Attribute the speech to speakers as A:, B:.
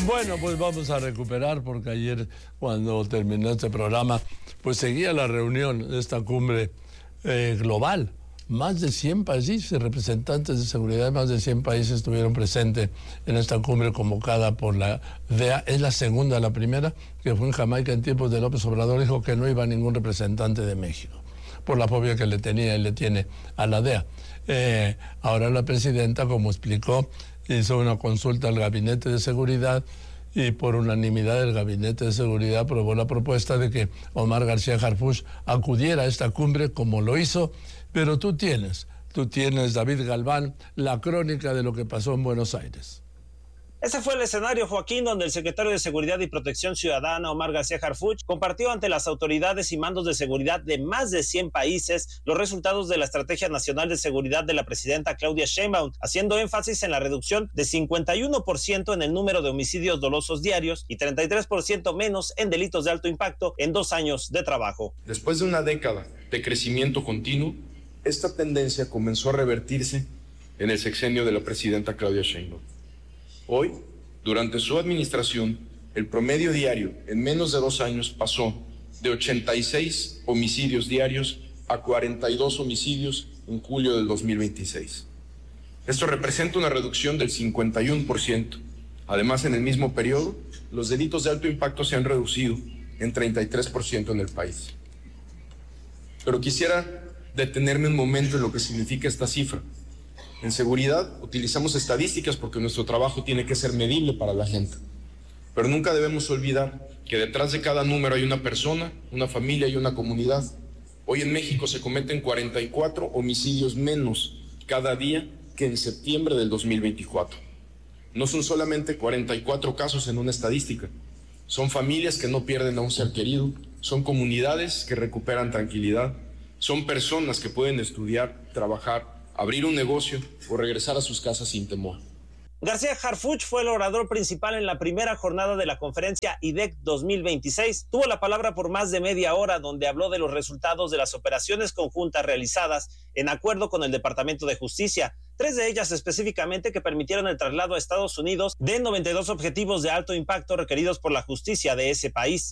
A: Bueno, pues vamos a recuperar porque ayer cuando terminó este programa, pues seguía la reunión de esta cumbre global. Más de 100 países, representantes de seguridad de más de 100 países estuvieron presentes en esta cumbre convocada por la DEA. Es la segunda, la primera, que fue en Jamaica en tiempos de López Obrador, dijo que no iba ningún representante de México, por la fobia que le tenía y le tiene a la DEA. Ahora la presidenta, como explicó, hizo una consulta al Gabinete de Seguridad y por unanimidad el Gabinete de Seguridad aprobó la propuesta de que Omar García Harfuch acudiera a esta cumbre como lo hizo. Pero tú tienes, David Galván, la crónica de lo que pasó en Buenos Aires.
B: Ese fue el escenario, Joaquín, donde el secretario de Seguridad y Protección Ciudadana, Omar García Harfuch, compartió ante las autoridades y mandos de seguridad de más de 100 países los resultados de la Estrategia Nacional de Seguridad de la presidenta Claudia Sheinbaum, haciendo énfasis en la reducción de 51% en el número de homicidios dolosos diarios y 33% menos en delitos de alto impacto en 2 años de trabajo.
C: Después de una década de crecimiento continuo, esta tendencia comenzó a revertirse en el sexenio de la presidenta Claudia Sheinbaum. Hoy, durante su administración, el promedio diario en menos de 2 años pasó de 86 homicidios diarios a 42 homicidios en julio del 2026. Esto representa una reducción del 51%. Además, en el mismo periodo, los delitos de alto impacto se han reducido en 33% en el país. Pero quisiera detenerme un momento en lo que significa esta cifra. En seguridad utilizamos estadísticas porque nuestro trabajo tiene que ser medible para la gente. Pero nunca debemos olvidar que detrás de cada número hay una persona, una familia y una comunidad. Hoy en México se cometen 44 homicidios menos cada día que en septiembre del 2024. No son solamente 44 casos en una estadística. Son familias que no pierden a un ser querido, son comunidades que recuperan tranquilidad, son personas que pueden estudiar, trabajar, abrir un negocio o regresar a sus casas sin temor.
B: García Harfuch fue el orador principal en la primera jornada de la conferencia IDEC 2026. Tuvo la palabra por más de media hora, donde habló de los resultados de las operaciones conjuntas realizadas en acuerdo con el Departamento de Justicia. 3 de ellas específicamente que permitieron el traslado a Estados Unidos de 92 objetivos de alto impacto requeridos por la justicia de ese país.